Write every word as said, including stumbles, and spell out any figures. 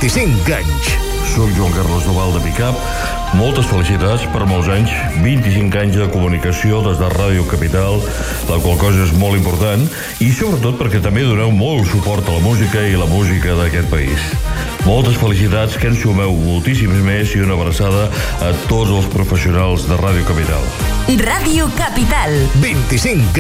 vint-i-cinc anys. Soc Joan Carles Duval de Picap. Moltes felicitats per molts anys, vint-i-cinc anys de comunicació des de Ràdio Capital, la qual cosa és molt important, i sobretot perquè també doneu molt suport a la música i la música d'aquest país. Moltes felicitats, que en sumeu moltíssims més, i una abraçada a tots els professionals de Ràdio Capital. Ràdio Capital. vint-i-cinc